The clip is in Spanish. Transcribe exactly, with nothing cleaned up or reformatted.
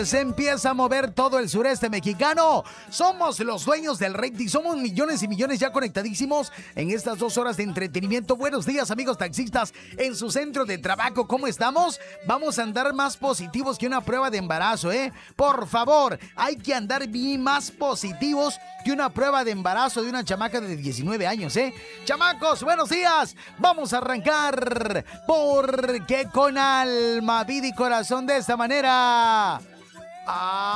se empieza a mover todo el sureste mexicano. Somos los dueños del rating. Somos millones y millones ya conectadísimos en estas dos horas de entretenimiento. Buenos días, amigos taxistas en su centro de trabajo. ¿Cómo estamos? Vamos a andar más positivos que una prueba de embarazo, ¿eh? Por favor, hay que andar bien más positivos que una prueba de embarazo de una chamaca de diecinueve años, ¿eh? Chamacos, buenos días. Vamos a arrancar porque con alma, vida y corazón de esta manera. Ah.